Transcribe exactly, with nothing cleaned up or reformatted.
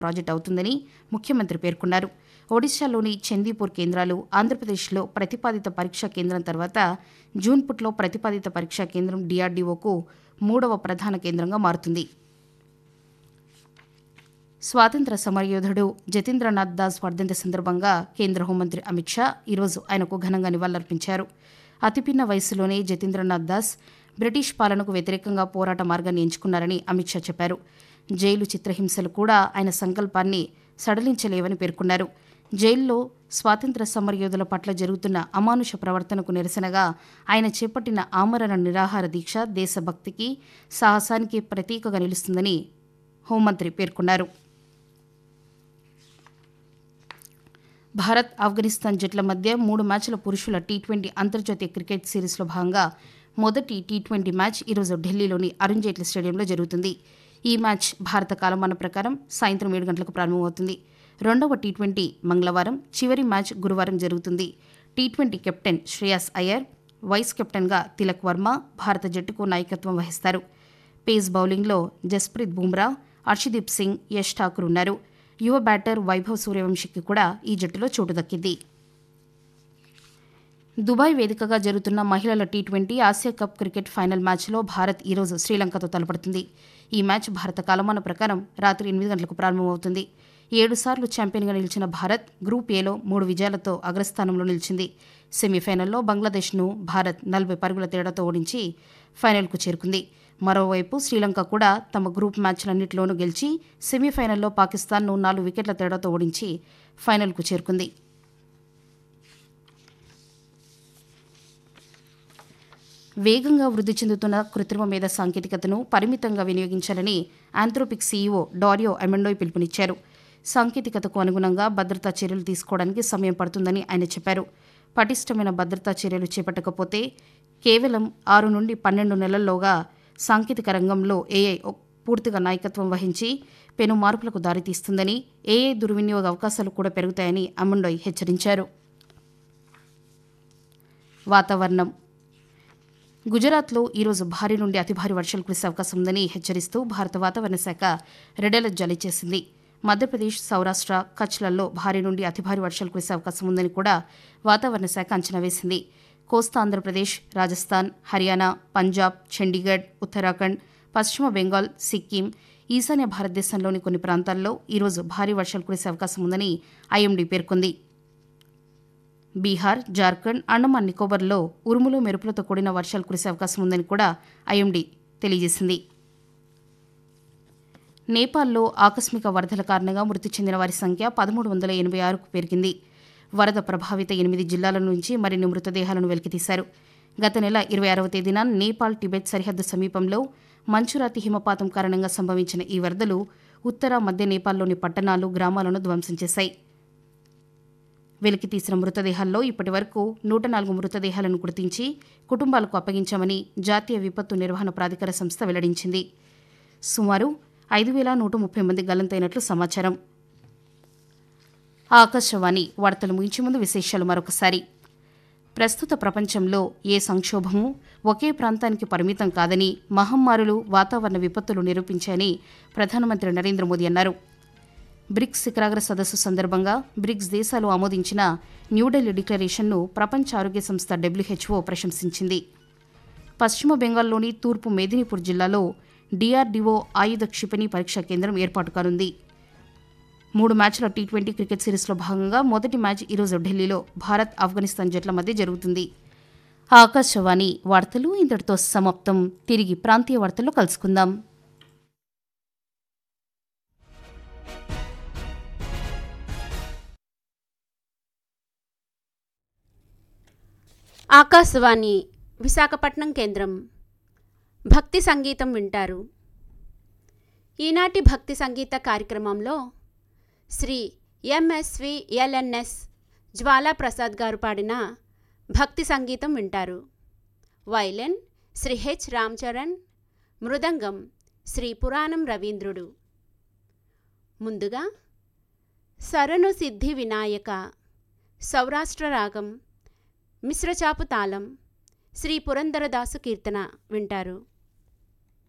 Project అవుతుందని ముఖ్యమంత్రి పేర్కొన్నారు. ఒడిశాలోని చందీపూర్ కేంద్రాలు ఆంధ్రప్రదేశ్లో ప్రతిపాదిత పరీక్షా కేంద్రం తర్వాత జూన్పుట్లో ప్రతిపాదిత పరీక్షా కేంద్రం డీఆర్డీఓకు మూడవ ప్రధాన కేంద్రంగా మారుతుంది. స్వాతంత్ర సమరయోధుడు జతీంద్రనాథ్ దాస్ వర్ధంతి సందర్భంగా కేంద్ర హోంమంత్రి అమిత్ షా ఈరోజు ఆయనకు ఘనంగా నివాళులర్పించారు. అతిపిన్న వయసులోనే జతీంద్రనాథ్ దాస్ బ్రిటిష్ పాలనకు వ్యతిరేకంగా పోరాట మార్గాన్ని ఎంచుకున్నారని అమిత్ షా చెప్పారు. జైలు చిత్రహింసలు కూడా ఆయన సంకల్పాన్ని సడలించలేవని పేర్కొన్నారు. జైల్లో స్వాతంత్ర సమరయోధుల పట్ల జరుగుతున్న అమానుష ప్రవర్తనకు నిరసనగా ఆయన చేపట్టిన ఆమరణ నిరాహార దీక్ష దేశభక్తికి, సాహసానికి ప్రతీకగా నిలుస్తుందని హోంమంత్రి పేర్కొన్నారు. భారత్, ఆఫ్ఘనిస్తాన్ జట్ల మధ్య మూడు మ్యాచ్ల పురుషుల టీ ట్వంటీ అంతర్జాతీయ క్రికెట్ సిరీస్లో భాగంగా మొదటి టీ ట్వంటీ మ్యాచ్ ఈరోజు ఢిల్లీలోని అరుణ్ జైట్లీ స్టేడియంలో జరుగుతుంది. ఈ మ్యాచ్ భారత కాలమాన ప్రకారం సాయంత్రం ఏడు గంటలకు ప్రారంభమవుతుంది. రెండవ టీ ట్వంటీ మంగళవారం, చివరి మ్యాచ్ గురువారం జరుగుతుంది. T twenty captain Shreyas Iyer, vice కెప్టెన్గా తిలక్ వర్మ భారత జట్టుకు నాయకత్వం వహిస్తారు. పేస్ బౌలింగ్లో జస్ప్రీత్ బుమ్రా, హర్షదీప్ సింగ్, యష్ ఠాకూర్ ఉన్నారు. యువ బ్యాటర్ వైభవ్ సూర్యవంశీకి కూడా ఈ జట్టులో చోటు దక్కింది. దుబాయ్ వేదికగా జరుగుతున్న మహిళల T twenty Asia cup cricket final మ్యాచ్లో భారత్ ఈరోజు శ్రీలంకతో తలపడుతుంది. ఈ మ్యాచ్ భారత కాలమాన ప్రకారం రాత్రి ఎనిమిది గంటలకు ప్రారంభమవుతుంది. ఏడుసార్లు ఛాంపియన్గా నిలిచిన భారత్ గ్రూప్ ఏలో మూడు విజయాలతో అగ్రస్థానంలో నిలిచింది. సెమీఫైనల్లో బంగ్లాదేశ్ను భారత్ నలభై పరుగుల తేడాతో ఓడించి ఫైనల్కు చేరుకుంది. మరోవైపు శ్రీలంక కూడా తమ గ్రూప్ మ్యాచ్లన్నింటిలోనూ గెలిచి సెమీఫైనల్లో పాకిస్తాన్ను నాలుగు వికెట్ల తేడాతో ఓడించి ఫైనల్కు చేరుకుంది. వేగంగా వృద్ధి చెందుతున్న కృత్రిమ మేధ సాంకేతికతను పరిమితంగా వినియోగించాలని ఆంథ్రోపిక్ సీఈఓ డారియో అమెండోయ్ పిలుపునిచ్చారు. సాంకేతికతకు అనుగుణంగా భద్రతా చర్యలు తీసుకోవడానికి సమయం పడుతుందని ఆయన చెప్పారు. పటిష్టమైన భద్రతా చర్యలు చేపట్టకపోతే కేవలం ఆరు నుండి పన్నెండు నెలల్లోగా సాంకేతిక రంగంలో ఏఐ పూర్తిగా నాయకత్వం వహించి పెను మార్పులకు దారితీస్తుందని, ఏఐ దుర్వినియోగ అవకాశాలు కూడా పెరుగుతాయని అమెండోయ్ హెచ్చరించారు. వాతావరణం. గుజరాత్లో ఈరోజు భారీ నుండి అతి భారీ వర్షాలు కురిసే అవకాశం ఉందని హెచ్చరిస్తూ భారత వాతావరణ శాఖ రెడ్ అలర్ట్ జారీ చేసింది. మధ్యప్రదేశ్, సౌరాష్ట్ర, కచ్లలో భారీ నుండి అతి భారీ వర్షాలు కురిసే అవకాశం ఉందని కూడా వాతావరణ శాఖ అంచనా వేసింది. కోస్తా ఆంధ్రప్రదేశ్, రాజస్థాన్, హర్యానా, పంజాబ్, చండీగఢ్, ఉత్తరాఖండ్, పశ్చిమ బెంగాల్, సిక్కిం, ఈశాన్య భారతదేశంలోని కొన్ని ప్రాంతాల్లో ఈరోజు భారీ వర్షాలు కురిసే అవకాశం ఉందని ఐఎండీ పేర్కొంది. బీహార్, జార్ఖండ్, అండమాన్ నికోబార్లో ఉరుములు మెరుపులతో కూడిన వర్షాలు కురిసే అవకాశం ఉందని కూడా ఐఎండీ తెలియజేసింది. నేపాల్లో ఆకస్మిక వరదల కారణంగా మృతి చెందిన వారి సంఖ్య పదమూడు వందల ఎనభై ఆరుకు పెరిగింది. వరద ప్రభావిత ఎనిమిది జిల్లాల నుంచి మరిన్ని మృతదేహాలను వెలికితీశారు. గత నెల ఇరవై ఆరవ తేదీన నేపాల్ టిబెట్ సరిహద్దు సమీపంలో మంచురాతి హిమపాతం కారణంగా సంభవించిన ఈ వరదలు ఉత్తర మధ్య నేపాల్లోని పట్టణాలు, గ్రామాలను ధ్వంసం చేశాయి. వెలికితీసిన మృతదేహాల్లో ఇప్పటి వరకు నూట నాలుగు మృతదేహాలను గుర్తించి కుటుంబాలకు అప్పగించామని జాతీయ విపత్తు నిర్వహణ ప్రాధికార సంస్థ వెల్లడించింది. సుమారు ఐదు వేల నూట ముప్పై మంది గల్లంతైనట్లు సమాచారం. ఆకాశవాణి వార్తలు ముగించే ముందు విశేషాలు మరొకసారి. ప్రస్తుత ప్రపంచంలో ఏ సంక్షోభము ఒకే ప్రాంతానికి పరిమితం కాదని మహమ్మారులు, వాతావరణ విపత్తులు నిరూపించాయని ప్రధానమంత్రి నరేంద్ర మోదీ అన్నారు. బ్రిక్స్ శిఖరాగ్ర సదస్సు సందర్భంగా బ్రిక్స్ దేశాలు ఆమోదించిన న్యూఢిల్లీ డిక్లరేషన్ను ప్రపంచ ఆరోగ్య సంస్థ డబ్ల్యూహెచ్ఓ ప్రశంసించింది. పశ్చిమ బెంగాల్లోని తూర్పు మేదినీపూర్ జిల్లాలో డీఆర్డీఓ ఆయుధ క్షిపణి పరీక్షా కేంద్రం ఏర్పాటు కానుంది. మూడు మ్యాచ్ల టీ ట్వంటీ క్రికెట్ సిరీస్లో భాగంగా మొదటి మ్యాచ్ ఈరోజు ఢిల్లీలో భారత్, ఆఫ్ఘనిస్తాన్ జట్ల మధ్య జరుగుతుంది. ఆకాశవాణి వార్తలు ఇంతటితో సమాప్తం. తిరిగి ప్రాంతీయ వార్తల్లో కలుసుకుందాం. ఆకాశవాణి విశాఖపట్నం కేంద్రం. భక్తి సంగీతం వింటారు. ఈనాటి భక్తి సంగీత కార్యక్రమంలో శ్రీ ఎంఎస్వి ఎల్ఎన్ఎస్ జ్వాలా ప్రసాద్ గారు పాడిన భక్తి సంగీతం వింటారు. వైలెన్ శ్రీ హెచ్ రామచరణ్, మృదంగం శ్రీ పురాణం రవీంద్రుడు. ముందుగా సరను సిద్ధి వినాయక సౌరాష్ట్ర రాగం మిశ్రచాపు తాళం శ్రీ పురందరదాసు కీర్తన వింటారు.